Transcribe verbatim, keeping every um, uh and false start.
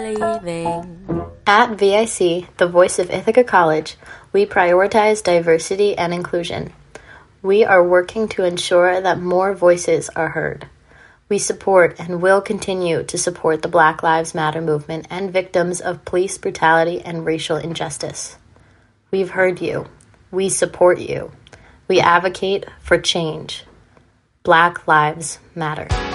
Leaving. At V I C, the voice of Ithaca College, we prioritize diversity and inclusion. We are working to ensure that more voices are heard. We support and will continue to support the Black Lives Matter movement and victims of police brutality and racial injustice. We've heard you. We support you. We advocate for change. Black Lives Matter.